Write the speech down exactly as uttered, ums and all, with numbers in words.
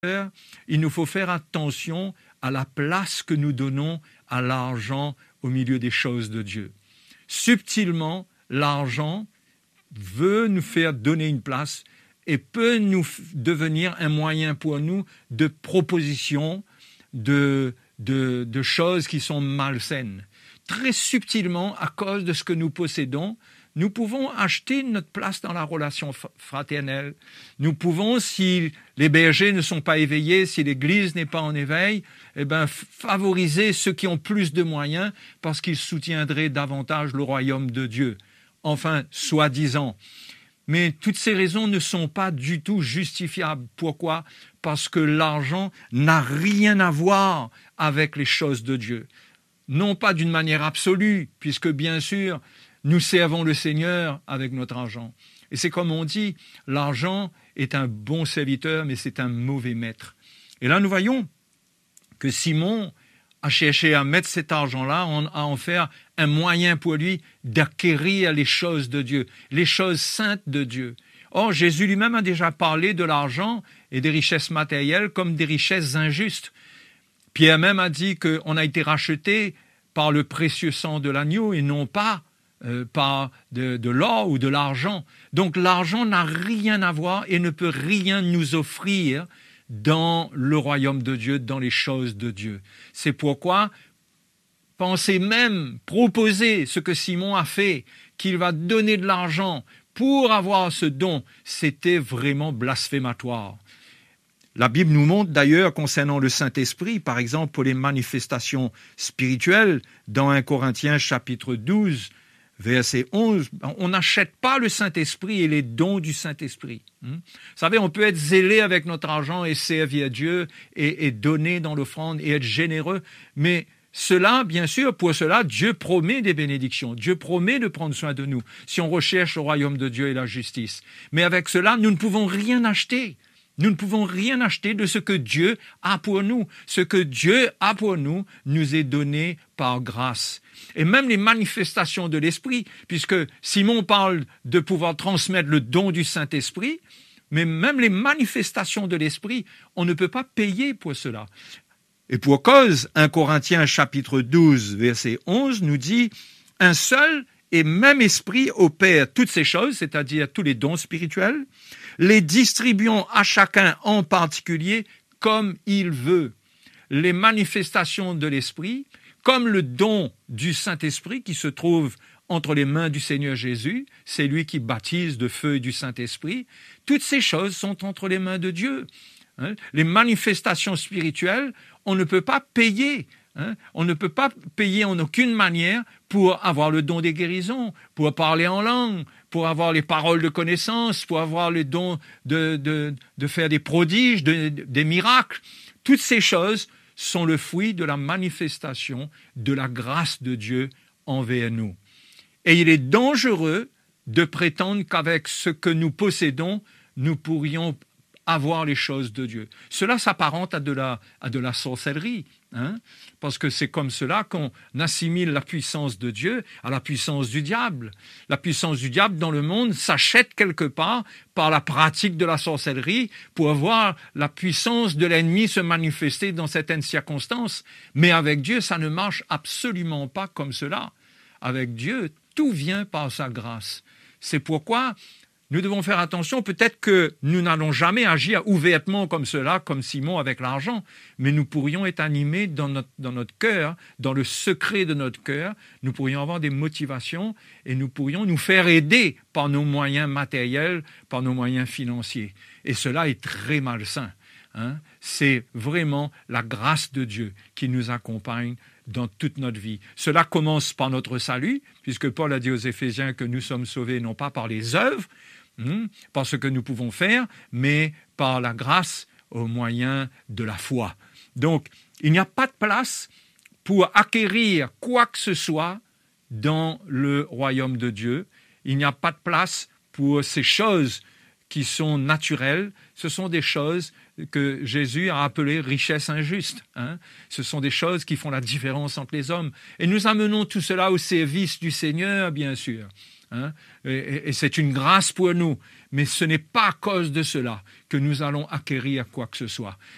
il nous faut faire attention à la place que nous donnons à l'argent au milieu des choses de Dieu. Subtilement, l'argent veut nous faire donner une place et peut nous devenir un moyen pour nous de proposition de, de, de choses qui sont malsaines. Très subtilement, à cause de ce que nous possédons, nous pouvons acheter notre place dans la relation fraternelle. Nous pouvons, si les bergers ne sont pas éveillés, si l'Église n'est pas en éveil, eh ben, favoriser ceux qui ont plus de moyens parce qu'ils soutiendraient davantage le royaume de Dieu. Enfin, soi-disant. Mais toutes ces raisons ne sont pas du tout justifiables. Pourquoi? Parce que l'argent n'a rien à voir avec les choses de Dieu. Non pas d'une manière absolue, puisque bien sûr, nous servons le Seigneur avec notre argent. Et c'est comme on dit, l'argent est un bon serviteur, mais c'est un mauvais maître. Et là, nous voyons que Simon a cherché à mettre cet argent-là, à en faire un moyen pour lui d'acquérir les choses de Dieu, les choses saintes de Dieu. Or, Jésus lui-même a déjà parlé de l'argent et des richesses matérielles comme des richesses injustes. Pierre même a dit qu'on a été racheté par le précieux sang de l'agneau et non pas euh, par de, de l'or ou de l'argent. Donc l'argent n'a rien à voir et ne peut rien nous offrir dans le royaume de Dieu, dans les choses de Dieu. C'est pourquoi penser même, proposer ce que Simon a fait, qu'il va donner de l'argent pour avoir ce don, c'était vraiment blasphématoire. La Bible nous montre d'ailleurs concernant le Saint-Esprit, par exemple pour les manifestations spirituelles, dans un Corinthiens chapitre douze, verset onze, on n'achète pas le Saint-Esprit et les dons du Saint-Esprit. Vous savez, on peut être zélé avec notre argent et servir Dieu et, et donner dans l'offrande et être généreux, mais cela, bien sûr, pour cela, Dieu promet des bénédictions. Dieu promet de prendre soin de nous si on recherche le royaume de Dieu et la justice. Mais avec cela, nous ne pouvons rien acheter. Nous ne pouvons rien acheter de ce que Dieu a pour nous. Ce que Dieu a pour nous nous est donné par grâce. Et même les manifestations de l'Esprit, puisque Simon parle de pouvoir transmettre le don du Saint-Esprit, mais même les manifestations de l'Esprit, on ne peut pas payer pour cela. Et pour cause, un Corinthiens chapitre douze, verset onze nous dit « Un seul et même esprit opère toutes ces choses, c'est-à-dire tous les dons spirituels, les distribuant à chacun en particulier comme il veut. Les manifestations de l'esprit, comme le don du Saint-Esprit qui se trouve entre les mains du Seigneur Jésus, c'est lui qui baptise de feu et du Saint-Esprit, toutes ces choses sont entre les mains de Dieu. Hein? Les manifestations spirituelles, on ne peut pas payer. Hein? On ne peut pas payer en aucune manière pour avoir le don des guérisons, pour parler en langue, pour avoir les paroles de connaissance, pour avoir le don de, de, de faire des prodiges, de, de, des miracles. Toutes ces choses sont le fruit de la manifestation de la grâce de Dieu envers nous. Et il est dangereux de prétendre qu'avec ce que nous possédons, nous pourrions avoir les choses de Dieu. Cela s'apparente à de la, à de la sorcellerie, hein? Parce que c'est comme cela qu'on assimile la puissance de Dieu à la puissance du diable. La puissance du diable dans le monde s'achète quelque part par la pratique de la sorcellerie pour voir la puissance de l'ennemi se manifester dans certaines circonstances. Mais avec Dieu, ça ne marche absolument pas comme cela. Avec Dieu, tout vient par sa grâce. C'est pourquoi nous devons faire attention, peut-être que nous n'allons jamais agir ouvertement comme cela, comme Simon avec l'argent, mais nous pourrions être animés dans notre, dans notre cœur, dans le secret de notre cœur, nous pourrions avoir des motivations et nous pourrions nous faire aider par nos moyens matériels, par nos moyens financiers. Et cela est très malsain. Hein? C'est vraiment la grâce de Dieu qui nous accompagne dans toute notre vie. Cela commence par notre salut, puisque Paul a dit aux Éphésiens que nous sommes sauvés non pas par les œuvres, Hmm, par ce que nous pouvons faire, mais par la grâce au moyen de la foi. Donc, il n'y a pas de place pour acquérir quoi que ce soit dans le royaume de Dieu. Il n'y a pas de place pour ces choses qui sont naturelles. Ce sont des choses que Jésus a appelées richesses injustes. Hein? Ce sont des choses qui font la différence entre les hommes. Et nous amenons tout cela au service du Seigneur, bien sûr. Hein? Et, et c'est une grâce pour nous, mais ce n'est pas à cause de cela que nous allons acquérir quoi que ce soit.